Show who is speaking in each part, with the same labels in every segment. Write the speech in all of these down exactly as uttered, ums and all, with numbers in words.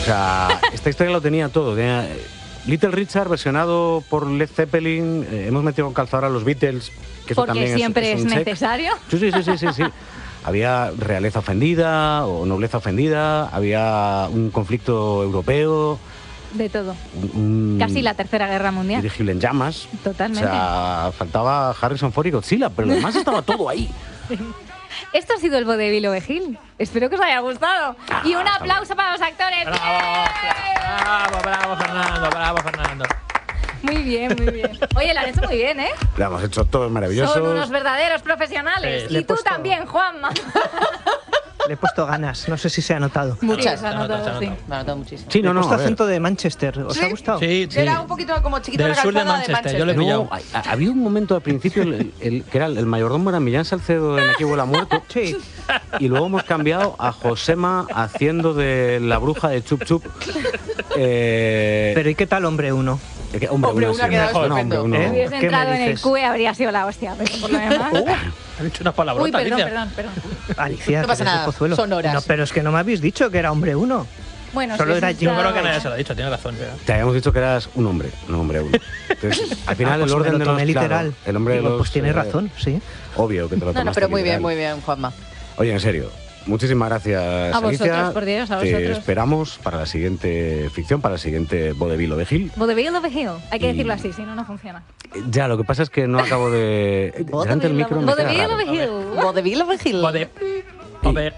Speaker 1: sea, esta historia lo tenía todo. Tenía Little Richard versionado por Led Zeppelin. Eh, hemos metido con calzador a los Beatles. Que eso
Speaker 2: Porque
Speaker 1: también
Speaker 2: siempre
Speaker 1: es,
Speaker 2: es,
Speaker 1: es un
Speaker 2: necesario.
Speaker 1: Check. Sí, sí, sí, sí, sí. Había realeza ofendida o nobleza ofendida. Había un conflicto europeo.
Speaker 2: De todo.
Speaker 1: Un,
Speaker 2: Casi la Tercera Guerra Mundial.
Speaker 1: Dirigible en llamas.
Speaker 2: Totalmente.
Speaker 1: O sea, faltaba Harrison Ford y Godzilla, pero lo demás estaba todo ahí.
Speaker 2: Esto ha sido el Vodevil Ovejil. Espero que os haya gustado.
Speaker 1: Ah,
Speaker 2: y un aplauso para los actores.
Speaker 3: Bravo, bravo, bravo, Fernando, bravo, Fernando.
Speaker 2: Muy bien, muy bien. Oye, lo han hecho muy bien, ¿eh?
Speaker 1: Lo hemos hecho todos maravillosos.
Speaker 2: Son unos verdaderos profesionales.
Speaker 3: Sí,
Speaker 2: y
Speaker 4: le he
Speaker 2: tú
Speaker 4: puesto-
Speaker 2: también, Juanma.
Speaker 4: Le he puesto ganas, no sé si se ha notado.
Speaker 5: Muchas.
Speaker 2: Sí, se ha notado,
Speaker 3: Se ha notado,
Speaker 2: sí.
Speaker 3: se ha notado.
Speaker 5: Me ha notado muchísimo.
Speaker 1: Sí, no,
Speaker 4: Le he
Speaker 1: no,
Speaker 4: puesto
Speaker 1: a ver.
Speaker 4: acento de Manchester. ¿Os
Speaker 5: ¿Sí?
Speaker 4: ha gustado?
Speaker 3: Sí, sí.
Speaker 5: Era un poquito como chiquito
Speaker 3: Del
Speaker 5: la
Speaker 3: sur de
Speaker 5: calzada
Speaker 3: Manchester, yo le he pillado.
Speaker 1: No, ha- ha- había un momento al principio el, el- que era el, el mayordomo era Millán Salcedo en Aquí huele a muerto.
Speaker 4: Sí.
Speaker 1: Y luego hemos cambiado a Josema haciendo de la bruja de Chup Chup. Eh,
Speaker 4: Pero ¿y qué tal, hombre uno?
Speaker 1: eh, que- hombre,
Speaker 5: Hombre,
Speaker 1: uno
Speaker 5: uno ha
Speaker 1: sí,
Speaker 5: quedado
Speaker 1: mejor, no,
Speaker 5: estupendo.
Speaker 1: hombre, uno.
Speaker 4: ¿Eh?
Speaker 2: Hubiese
Speaker 4: ¿Qué me
Speaker 2: entrado en el
Speaker 4: dices?
Speaker 2: Q E habría sido la hostia. Pero por lo demás.
Speaker 3: Uh, ha dicho unas palabrotas,
Speaker 2: Uy, perdón,
Speaker 3: Alicia.
Speaker 2: perdón, perdón.
Speaker 4: Alicia,
Speaker 5: No pasa
Speaker 4: que eres de
Speaker 5: nada,
Speaker 4: Pozuelo.
Speaker 5: son horas.
Speaker 4: No, pero es que no me habéis dicho que era hombre uno.
Speaker 2: Bueno,
Speaker 4: Solo
Speaker 2: sí,
Speaker 4: era
Speaker 2: sí,
Speaker 4: yo.
Speaker 3: Yo creo que
Speaker 2: está-
Speaker 3: nadie se lo ha dicho, tiene razón. ¿verdad?
Speaker 1: Te habíamos dicho que eras un hombre, no hombre uno. Entonces, al final
Speaker 4: Ah, pues
Speaker 1: el orden
Speaker 4: me lo
Speaker 1: de los...
Speaker 4: tomé literal.
Speaker 1: claro, el hombre de
Speaker 4: Digo,
Speaker 1: los...
Speaker 4: pues tiene
Speaker 1: eh,
Speaker 4: razón, sí.
Speaker 1: Obvio que te lo
Speaker 5: No, no,
Speaker 1: tomaste
Speaker 5: pero muy bien,
Speaker 1: literal.
Speaker 5: muy bien, Juanma.
Speaker 1: Oye, en serio, muchísimas gracias,
Speaker 2: A vosotros,
Speaker 1: Alicia.
Speaker 2: por Dios, a
Speaker 1: Te
Speaker 2: vosotros.
Speaker 1: esperamos para la siguiente ficción, para el siguiente Vodevil Ovejil.
Speaker 2: Vodevil Ovejil. Hay que
Speaker 1: Y-
Speaker 2: decirlo así, si no, no funciona.
Speaker 1: Ya, lo que pasa es que no acabo de... Delante del micro me queda
Speaker 2: Vodevil
Speaker 1: raro.
Speaker 2: Ovejil.
Speaker 5: Vodevil Ovejil.
Speaker 3: Joder. Joder.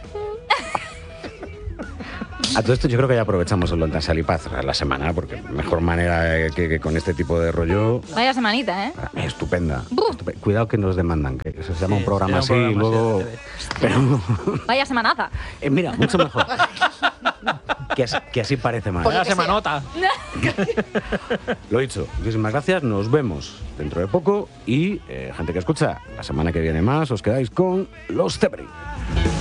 Speaker 1: A todo esto yo creo que ya aprovechamos el Lontan Sal y Paz la semana, porque mejor manera eh, que, que con este tipo de rollo...
Speaker 2: Vaya semanita, ¿eh?
Speaker 1: ah, Estupenda.
Speaker 2: Buh.
Speaker 1: Estupe- Cuidado que nos demandan, que se llama
Speaker 3: Sí,
Speaker 1: un programa
Speaker 3: se
Speaker 1: así
Speaker 3: llama
Speaker 1: y
Speaker 3: un programa
Speaker 1: luego...
Speaker 3: así,
Speaker 1: Pero,
Speaker 2: Vaya semanaza.
Speaker 1: eh, mira, mucho mejor. que, así, que así parece más.
Speaker 5: Por lo
Speaker 3: Vaya
Speaker 5: que sea.
Speaker 3: semanota.
Speaker 1: Lo dicho, muchísimas gracias, nos vemos dentro de poco y, eh, gente que escucha, la semana que viene más os quedáis con los Zeppelin.